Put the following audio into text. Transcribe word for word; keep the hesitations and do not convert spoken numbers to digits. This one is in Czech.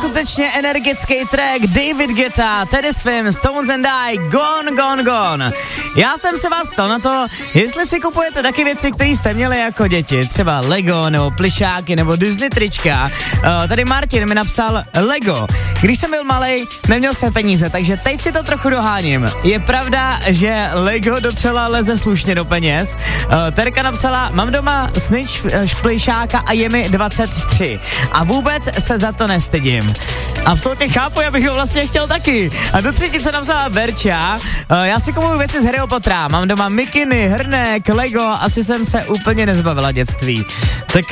neskutečně energický track David Guetta, Teddy Swims, Stones and I, Gone, Gone, Gone. Já jsem se vás ptal na to, jestli si kupujete taky věci, které jste měli jako děti, třeba Lego, nebo plišáky, nebo Disney trička. Uh, tady Martin mi napsal Lego. Když jsem byl malej, neměl jsem peníze, takže teď si to trochu doháním. Je pravda, že Lego docela leze slušně do peněz. Uh, Terka napsala, mám doma Snitch plišáka a je mi dvacet tři. A vůbec se za to nestydím. Absolutně chápu, já bych ho vlastně chtěl taky. A do třetice napsala Verča. Uh, já si kupuju věci z Harryho Pottera. Mám doma mikiny, hrnek, Lego, asi jsem se úplně nezbavila dětství. Tak